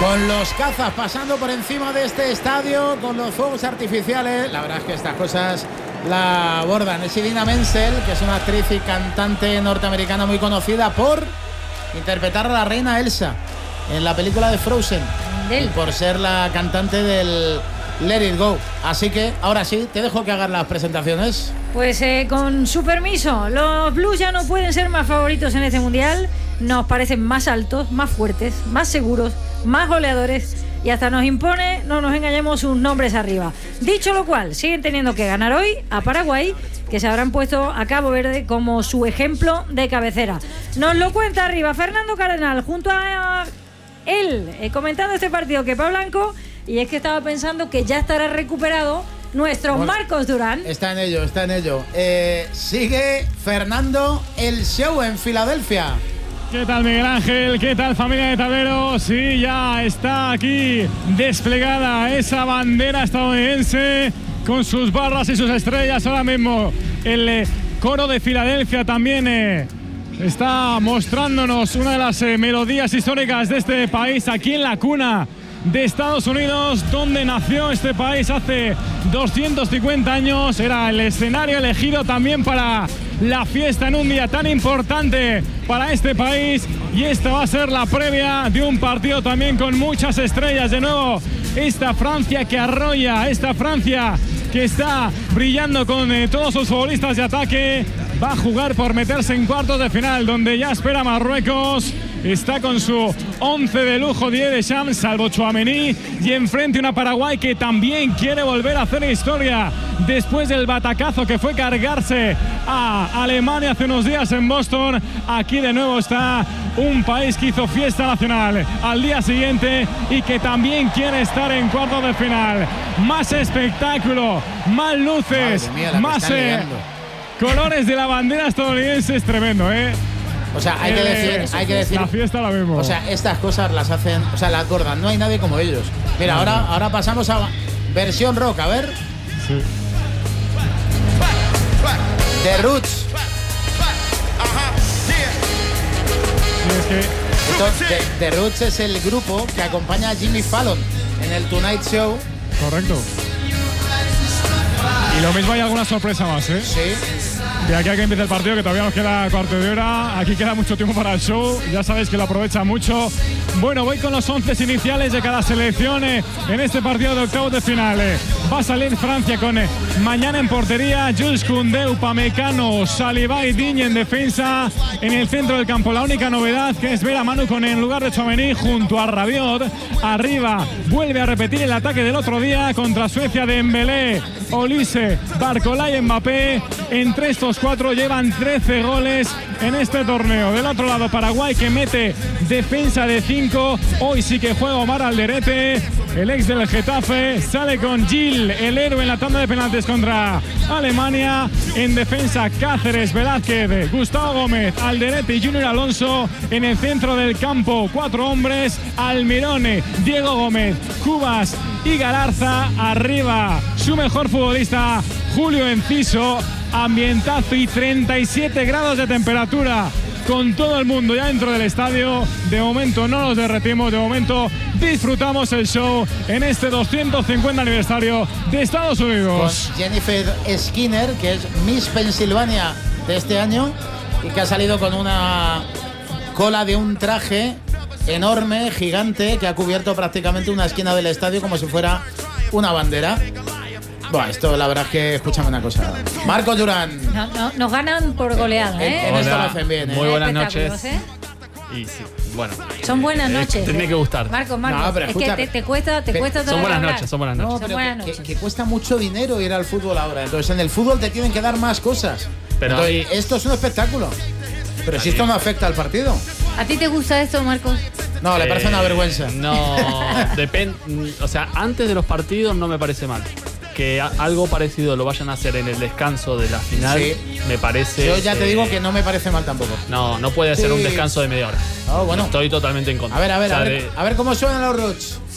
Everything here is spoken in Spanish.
Con los cazas pasando por encima de este estadio, con los fuegos artificiales. La verdad es que estas cosas la abordan. Es Idina Menzel, que es una actriz y cantante norteamericana muy conocida por interpretar a la reina Elsa en la película de Frozen. Y por ser la cantante del Let It Go. Así que, ahora sí, te dejo que hagas las presentaciones. Pues con su permiso, los Blues ya no pueden ser más favoritos en este Mundial. Nos parecen más altos, más fuertes, más seguros, más goleadores y hasta nos impone, no nos engañemos, sus nombres arriba. Dicho lo cual, siguen teniendo que ganar hoy a Paraguay, que se habrán puesto a Cabo Verde como su ejemplo de cabecera. Nos lo cuenta arriba Fernando Cardenal junto a él, comentando este partido, Kepa Blanco, y es que estaba pensando que ya estará recuperado nuestro Marcos Durán. Está en ello, está en ello. Sigue Fernando el show en Filadelfia. ¿Qué tal, Miguel Ángel? ¿Qué tal, familia de tableros? Sí, ya está aquí desplegada esa bandera estadounidense con sus barras y sus estrellas. Ahora mismo el coro de Filadelfia también está mostrándonos una de las melodías históricas de este país, aquí en la cuna de Estados Unidos, donde nació este país hace 250 años. Era el escenario elegido también para la fiesta en un día tan importante para este país, y esta va a ser la previa de un partido también con muchas estrellas. De nuevo, esta Francia que arrolla, esta Francia que está brillando con todos sus futbolistas de ataque, va a jugar por meterse en cuartos de final, donde ya espera Marruecos. Está con su 11 de lujo Didier Deschamps, salvo Tchouaméni, y enfrente una Paraguay que también quiere volver a hacer historia después del batacazo que fue cargarse a Alemania hace unos días en Boston. Aquí de nuevo está un país que hizo fiesta nacional al día siguiente y que también quiere estar en cuartos de final. Más espectáculo, más luces, más colores de la bandera estadounidense. Es tremendo, O sea, hay que decir. La fiesta la vemos. O sea, estas cosas las hacen, o sea, las gordas. No hay nadie como ellos. Mira, ahora pasamos a versión rock, a ver. Sí. The Roots. Sí, es que The Roots es el grupo que acompaña a Jimmy Fallon en el Tonight Show. Correcto. Y lo mismo, hay alguna sorpresa más, Sí. De aquí a que empiece el partido, que todavía nos queda cuarto de hora. Aquí queda mucho tiempo para el show. Ya sabéis que lo aprovecha mucho. Bueno, voy con los 11 iniciales de cada selección en este partido de octavos de final. Va a salir Francia con mañana en portería Jules Koundé, Upamecano, Saliba y Digne en defensa. En el centro del campo, la única novedad que es ver a Manu con en lugar de Tchouaméni junto a Rabiot. Arriba vuelve a repetir el ataque del otro día contra Suecia de Dembélé, Olise, Barcola y Mbappé. Entre estos cuatro llevan 13 goles en este torneo. Del otro lado, Paraguay, que mete defensa de 5. Hoy sí que juega Omar Alderete, el ex del Getafe. Sale con Gil, el héroe, en la tanda de penaltis contra Alemania. En defensa, Cáceres, Velázquez, Gustavo Gómez, Alderete y Junior Alonso. En el centro del campo, 4 hombres: Almirone, Diego Gómez, Cubas y Galarza. Arriba, su mejor futbolista, Julio Enciso. Ambientazo y 37 grados de temperatura con todo el mundo ya dentro del estadio. De momento no nos derretimos, de momento disfrutamos el show en este 250 aniversario de Estados Unidos. Con Jennifer Skinner, que es Miss Pensilvania de este año y que ha salido con una cola de un traje enorme, gigante, que ha cubierto prácticamente una esquina del estadio como si fuera una bandera. Bueno, esto la verdad es que, escúchame una cosa. Marcos Durán. No, nos ganan por goleada, En esto lo hacen bien, Muy buenas noches. Y sí, bueno. Son buenas noches. Tiene que gustar. Marcos, No, pero es que te cuesta Son buenas noches, son buenas noches. No, pero que cuesta mucho dinero ir al fútbol ahora. Entonces en el fútbol te tienen que dar más cosas. Pero entonces, esto es un espectáculo. Pero si esto no afecta al partido. ¿A ti te gusta esto, Marcos? No, le parece una vergüenza. No, depende. O sea, antes de los partidos no me parece mal. Que algo parecido lo vayan a hacer en el descanso de la final, sí, me parece. Yo ya te digo que no me parece mal tampoco. No puede ser un descanso de media hora. Oh, bueno. Estoy totalmente en contra. A ver cómo suenan los Roots.